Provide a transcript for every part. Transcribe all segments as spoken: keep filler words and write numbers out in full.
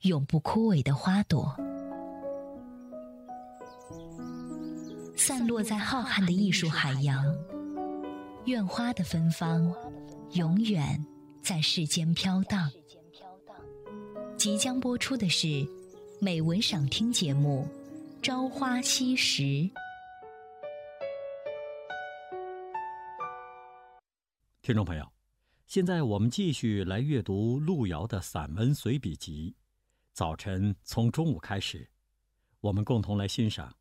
永不枯萎的花朵，散落在浩瀚的艺术海洋。愿花的芬芳永远在世间飘荡。即将播出的是美文赏听节目《朝花夕拾》。 听众朋友，现在我们继续来阅读路遥的散文随笔集。早晨从中午开始，我们共同来欣赏。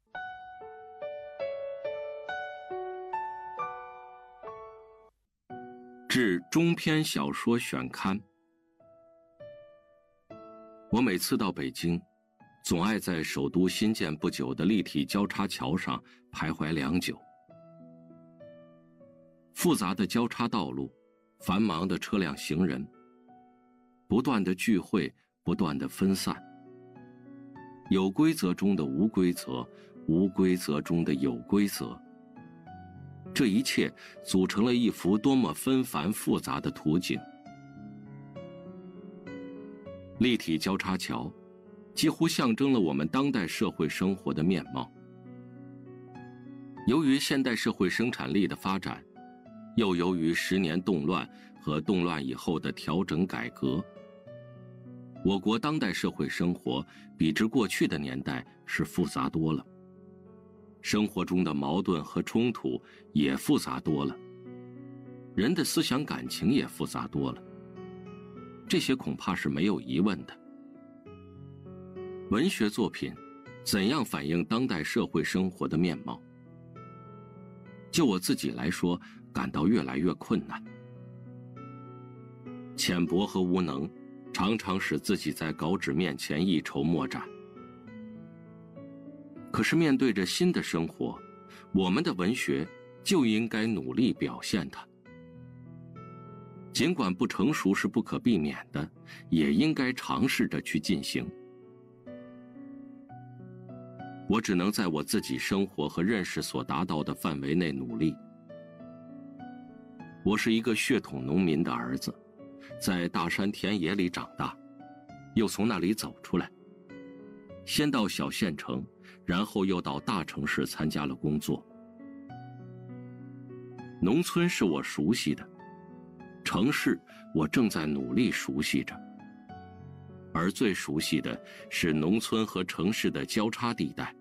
致中篇小说选刊。我每次到北京，总爱在首都新建不久的立体交叉桥上徘徊良久。复杂的交叉道路，繁忙的车辆行人，不断的聚会，不断的分散，有规则中的无规则，无规则中的有规则，这一切组成了一幅多么纷繁复杂的图景。立体交叉桥几乎象征了我们当代社会生活的面貌。由于现代社会生产力的发展，又由于十年动乱和动乱以后的调整改革，我国当代社会生活比之过去的年代是复杂多了，生活中的矛盾和冲突也复杂多了，人的思想感情也复杂多了，这些恐怕是没有疑问的。文学作品怎样反映当代社会生活的面貌？就我自己来说，感到越来越困难。浅薄和无能常常使自己在稿纸面前一筹莫展。可是面对着新的生活，我们的文学就应该努力表现它。尽管不成熟是不可避免的，也应该尝试着去进行。我只能在我自己生活和认识所达到的范围内努力。我是一个血统农民的儿子，在大山田野里长大，又从那里走出来，先到小县城，然后又到大城市参加了工作。农村是我熟悉的，城市我正在努力熟悉着，而最熟悉的是农村和城市的交叉地带。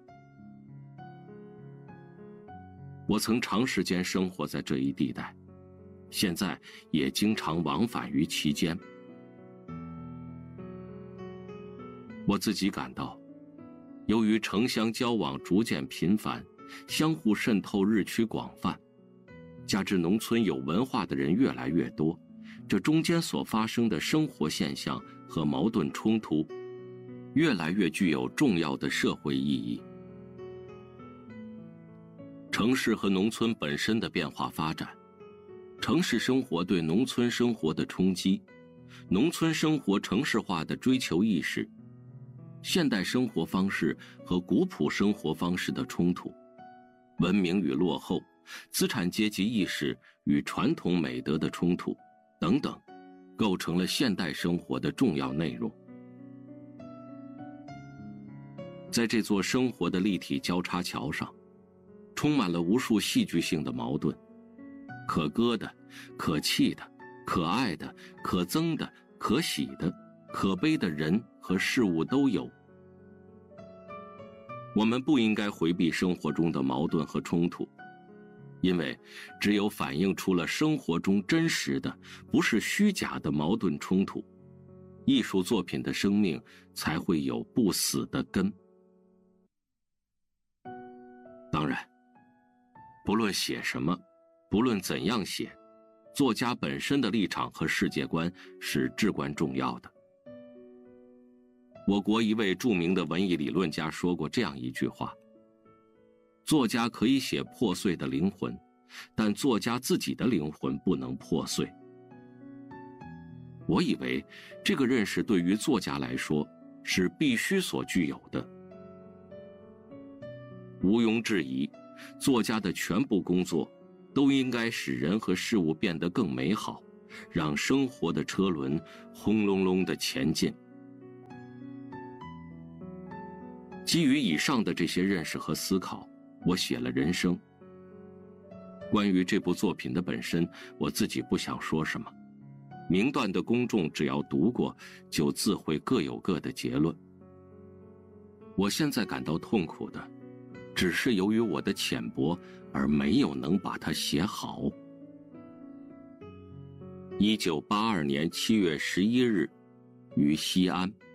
我曾长时间生活在这一地带，现在也经常往返于其间。我自己感到，由于城乡交往逐渐频繁，相互渗透日趋广泛，加之农村有文化的人越来越多，这中间所发生的生活现象和矛盾冲突，越来越具有重要的社会意义。城市和农村本身的变化发展，城市生活对农村生活的冲击，农村生活城市化的追求意识，现代生活方式和古朴生活方式的冲突，文明与落后，资产阶级意识与传统美德的冲突等等，构成了现代生活的重要内容。在这座生活的立体交叉桥上，充满了无数戏剧性的矛盾，可歌的，可泣的，可爱的，可憎的，可喜的，可悲的人和事物都有。我们不应该回避生活中的矛盾和冲突，因为只有反映出了生活中真实的，不是虚假的矛盾冲突，艺术作品的生命才会有不死的根。当然，不论写什么，不论怎样写，作家本身的立场和世界观是至关重要的。我国一位著名的文艺理论家说过这样一句话：作家可以写破碎的灵魂，但作家自己的灵魂不能破碎。我以为这个认识对于作家来说是必须所具有的。毋庸置疑，作家的全部工作都应该使人和事物变得更美好，让生活的车轮轰隆隆地前进。 基于以上的这些认识和思考，我写了《人生》。关于这部作品的本身，我自己不想说什么，明断的公众只要读过，就自会各有各的结论。我现在感到痛苦的，只是由于我的浅薄而没有能把它写好。一九八二年七月十一日，于西安。